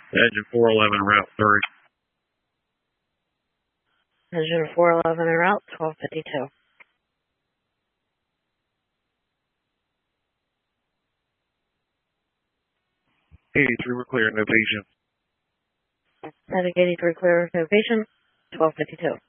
Engine 411 route 3. Engine 411 en route, 1252. 83, we're clear, no patient. Atlantic 83, clear, no patient, 1252.